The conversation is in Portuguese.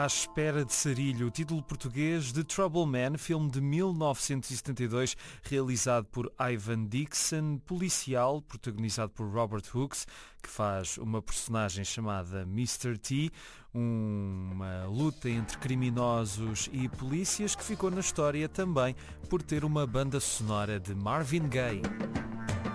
À espera de Sarilho, título português de Trouble Man, filme de 1972, realizado por Ivan Dixon, policial, protagonizado por Robert Hooks, que faz uma personagem chamada Mr. T, uma luta entre criminosos e polícias que ficou na história também por ter uma banda sonora de Marvin Gaye.